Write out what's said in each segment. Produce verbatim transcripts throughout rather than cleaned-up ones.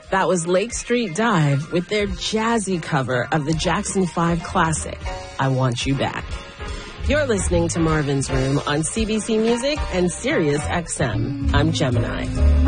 That was Lake Street Dive with their jazzy cover of the Jackson five classic, I Want You Back. You're listening to Marvin's Room on C B C Music and Sirius X M. I'm Gemini.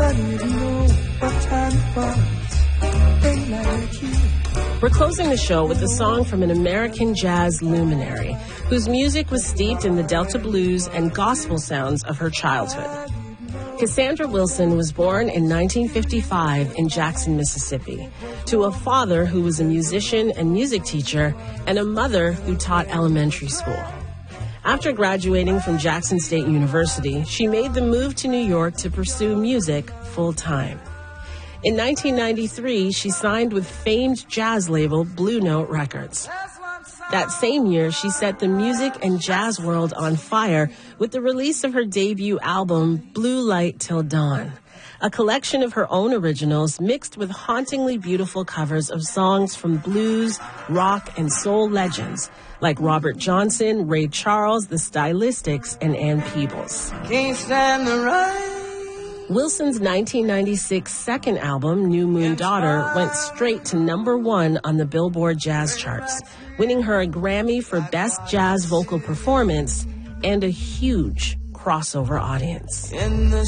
We're closing the show with a song from an American jazz luminary whose music was steeped in the Delta blues and gospel sounds of her childhood. Cassandra Wilson was born in nineteen fifty-five in Jackson, Mississippi, to a father who was a musician and music teacher and a mother who taught elementary school. After graduating from Jackson State University, she made the move to New York to pursue music full-time. In nineteen ninety-three, she signed with famed jazz label Blue Note Records. That same year, she set the music and jazz world on fire with the release of her debut album, Blue Light Till Dawn, a collection of her own originals mixed with hauntingly beautiful covers of songs from blues, rock, and soul legends like Robert Johnson, Ray Charles, The Stylistics, and Ann Peebles. Can't stand the rain. Wilson's nineteen ninety-six second album, New Moon Daughter, went straight to number one on the Billboard Jazz charts, winning her a Grammy for Best Jazz Vocal Performance and a huge crossover audience. In the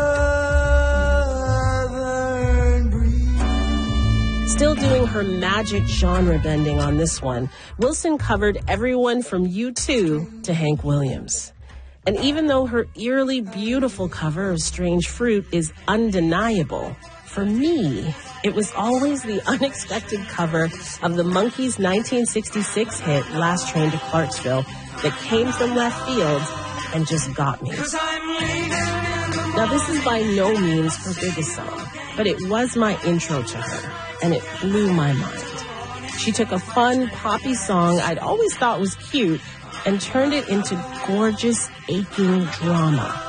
southern breeze. Still doing her magic genre bending on this one, Wilson covered everyone from U two to Hank Williams. And even though her eerily beautiful cover of Strange Fruit is undeniable, for me, it was always the unexpected cover of the Monkees' nineteen sixty-six hit, Last Train to Clarksville, that came from left field and just got me. Now, this is by no means her biggest song, but it was my intro to her, and it blew my mind. She took a fun, poppy song I'd always thought was cute and turned it into gorgeous, aching drama.